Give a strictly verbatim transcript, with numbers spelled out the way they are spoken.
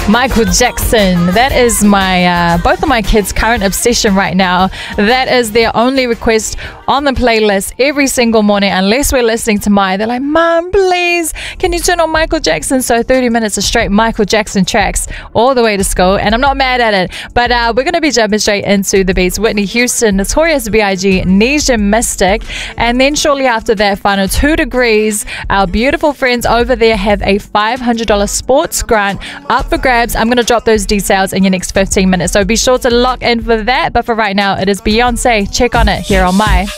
Michael Jackson. That is my uh, both of my kids' current obsession right now. That is their only request on the playlist every single morning, unless we're listening to Mai. They're like, Mom, please, can you turn on Michael Jackson? So thirty minutes of straight Michael Jackson tracks all the way to school, and I'm not mad at it. But uh, we're going to be jumping straight into the beats. Whitney Houston, Notorious B I G, Nisha Mystic, and then shortly after that, final two degrees. Our beautiful friends over there have a five hundred dollars sports grant up for grabs. I'm going to drop those details in your next fifteen minutes, so be sure to lock in for that. But for right now, it is Beyonce. Check on it here on Mai.